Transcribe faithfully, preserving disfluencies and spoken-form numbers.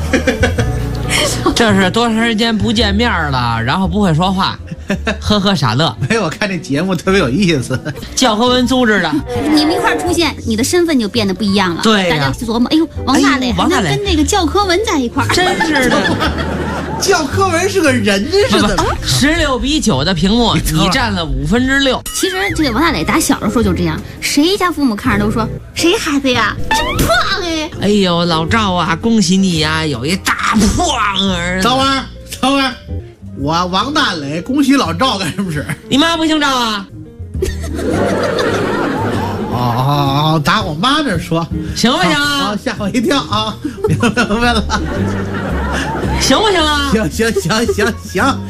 这是多长时间不见面了，然后不会说话，呵呵傻乐。 没有，我看这节目特别有意思。 教科文组织的， 你们一块儿出现，你的身份就变得不一样了。 对呀、 大家琢磨，哎呦，王大磊还能跟那个教科文在一块儿， 真是的。 教科文是个人似的。 十六比九的屏幕，你占了五分之六。 其实这个王大磊打小的时候就这样，谁家父母看着都说谁孩子呀，真胖哎！ 哎呦，老赵啊，恭喜你呀、啊，有一大胖儿子。 等会儿，等会儿，我王大磊恭喜老赵干什么事？ 你妈不姓赵啊？ 哦哦哦，打我妈那说， 行不行啊？ 吓我一跳啊！明白了， 行不行啊？ 行行行行行。